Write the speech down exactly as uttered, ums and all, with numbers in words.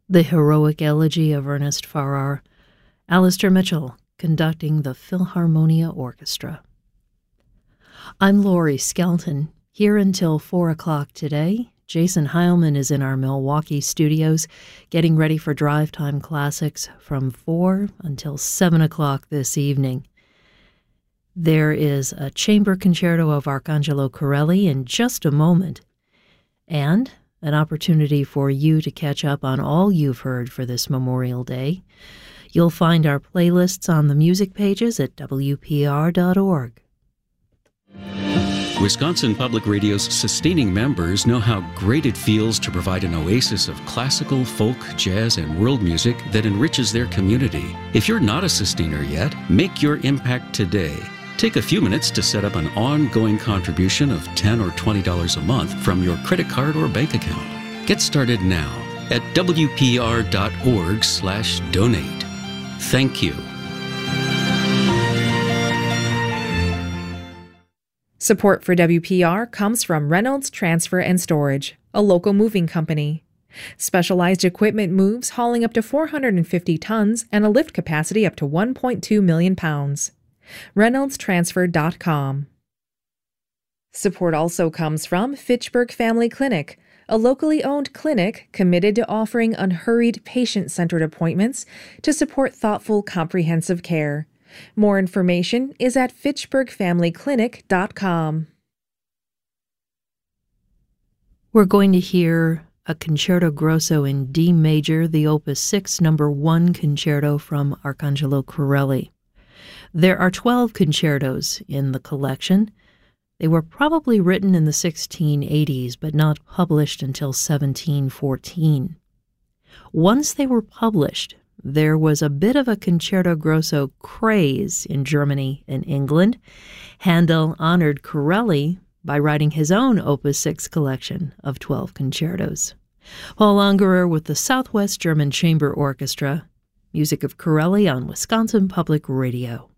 The heroic elegy of Ernest Farrar, Alistair Mitchell conducting the Philharmonia Orchestra. I'm Laurie Skelton, here until four o'clock today. Jason Heilman is in our Milwaukee studios, getting ready for Drive Time Classics from four until seven o'clock this evening. There is a chamber concerto of Arcangelo Corelli in just a moment, and an opportunity for you to catch up on all you've heard for this Memorial Day. You'll find our playlists on the music pages at W P R dot org. Wisconsin Public Radio's sustaining members know how great it feels to provide an oasis of classical, folk, jazz, and world music that enriches their community. If you're not a sustainer yet, make your impact today. Take a few minutes to set up an ongoing contribution of ten dollars or twenty dollars a month from your credit card or bank account. Get started now at W P R dot org slash donate. Thank you. Support for W P R comes from Reynolds Transfer and Storage, a local moving company. Specialized equipment moves hauling up to four hundred fifty tons and a lift capacity up to one point two million pounds. Reynolds Transfer dot com. Support also comes from Fitchburg Family Clinic, a locally owned clinic committed to offering unhurried, patient-centered appointments to support thoughtful, comprehensive care. More information is at Fitchburg Family Clinic dot com. We're going to hear a Concerto Grosso in D major, the Opus six, number one concerto from Arcangelo Corelli. There are twelve concertos in the collection. They were probably written in the sixteen eighties, but not published until seventeen fourteen. Once they were published, there was a bit of a Concerto Grosso craze in Germany and England. Handel honored Corelli by writing his own Opus six collection of twelve concertos. Paul Ungerer with the Southwest German Chamber Orchestra. Music of Corelli on Wisconsin Public Radio.